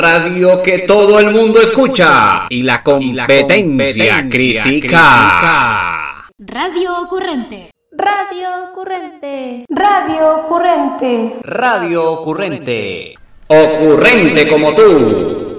radio que todo el mundo escucha y la competencia critica. Radio Ocurrente. Radio Ocurrente. Radio Ocurrente. Radio Ocurrente. Ocurrente como tú.